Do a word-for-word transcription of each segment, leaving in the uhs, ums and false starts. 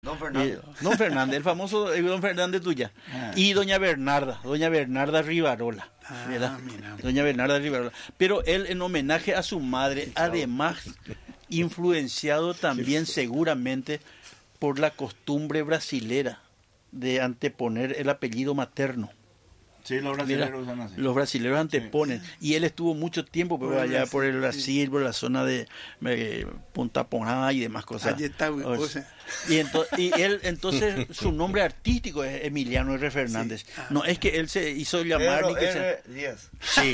Don Fernández. Eh, don Fernández, el famoso eh, Don Fernández tuya. Ah. Y doña Bernarda, doña Bernarda Rivarola. Ah, ¿verdad? mira. Doña Bernarda Rivarola. Pero él, en homenaje a su madre, además influenciado también seguramente por la costumbre brasilera de anteponer el apellido materno. Sí, los brasileños usan así. Los brasileños anteponen. Sí. Y él estuvo mucho tiempo por allá, Brasil, por el Brasil, sí. por la zona de eh, Punta Poná y demás cosas. Allí está, o sea. y, ento, y él, entonces, su nombre artístico es Emiliano R. Fernández. Sí. Ah, no es que él se hizo llamar... Pedro ni que R. se... Díaz. Sí.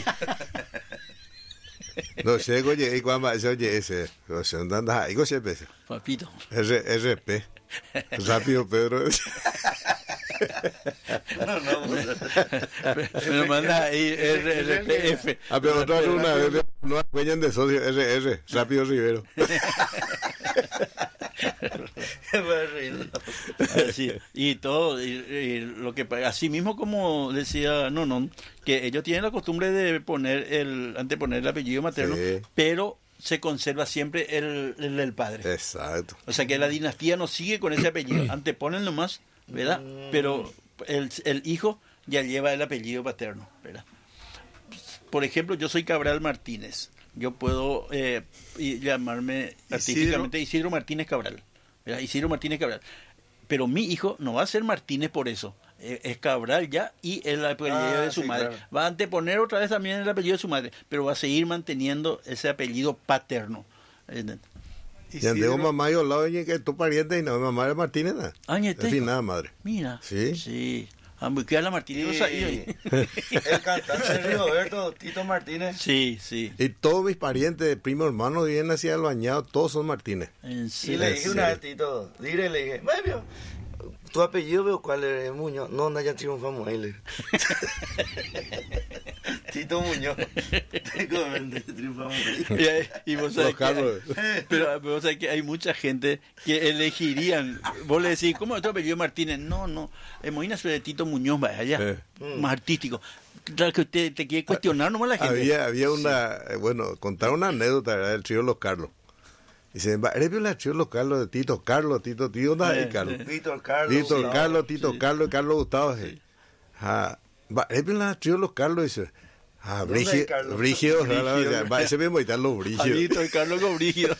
No sé, oye, y cuando oye ese, o sea, anda ahí, oye, papito. R, RP. Rápido, Pedro. No, no, me lo manda ahí R R P F. Ah, pero otra vez una vez no acuellan de socio R R, Rápido Rivero. Así, y todo, y, y lo que así mismo como decía no, no, que ellos tienen la costumbre de poner el, anteponer el apellido materno, sí. pero se conserva siempre el, el, el padre. Exacto. O sea que la dinastía no sigue con ese apellido, anteponen nomás, ¿verdad? Pero el, el hijo ya lleva el apellido paterno, ¿verdad? Por ejemplo, yo soy Cabral Martínez. Yo puedo eh, llamarme artísticamente Isidro, Isidro Martínez Cabral, ¿verdad? Isidro Martínez Cabral. Pero mi hijo no va a ser Martínez por eso. Eh, es Cabral ya y el apellido ah, de su sí, madre. Claro. Va a anteponer otra vez también el apellido de su madre, pero va a seguir manteniendo ese apellido paterno. Y andeo mamá y al lado de que tu pariente y no, mamá de Martínez. Añete. Sin nada, madre. Mira. Sí. Sí. ¿Qué la Martínez? Sí. El cantante Rigoberto Tito Martínez. Sí, sí. Y todos mis parientes, primos, hermanos, vienen hacia el bañado, todos son Martínez. ¿En serio? Y le dije una vez, Tito, dile, le dije, Mario, tu apellido veo cuál es, Muñoz. No, no, ya triunfamos ahí. Tito Muñoz. Triunfamos ahí. Y, y vos sabés que hay, pero vos sabés que hay mucha gente que elegirían, vos le decís, ¿cómo es tu apellido Martínez? No, no, Moina de Tito Muñoz, vaya allá, eh. más artístico. Claro que usted te quiere cuestionar nomás la gente. Había, había una, sí. bueno, contar una anécdota, ¿verdad? Del trío Los Carlos. Dice, ¿eres el trío Los Carlos de Tito Carlos, Tito, Tito, ¿dónde es Carlos? Tito Carlos. Tito no, Carlos, Tito sí. Carlos, Carlos Gustavo. Sí. Ah, ¿eres el trío Los Carlos? Dice, ah, Brígido, Brígido, va, ese mismo y están los Brígidos. Tito y Carlos con Brígido.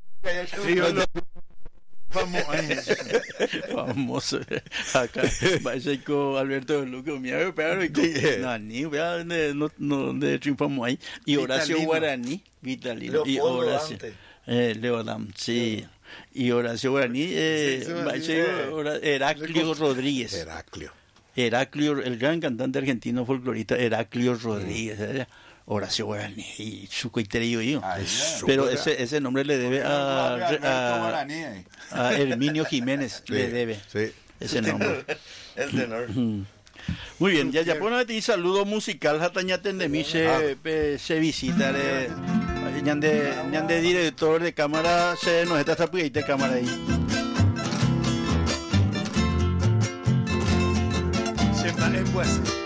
Famoso acá parece con Alberto de Luque mira pero no ni vea no no de triunfamos ahí y Horacio Guaraní Vitalino y Horacio eh Leodam sí y Horacio Guaraní eh Heraclio Rodríguez Heraclio Heraclio el gran cantante argentino folclorista Heraclio Rodríguez ¿eh? Horacio Guaraní y su criterio yo. Pero ese ese nombre le debe a, a, a Herminio Jiménez, sí, le debe sí. ese nombre. El tenor. Muy bien, ya ya pone ti saludo musical hatañate de mí se se visita de ñande ñande director de cámara se nos está hasta de cámara ahí. Se pues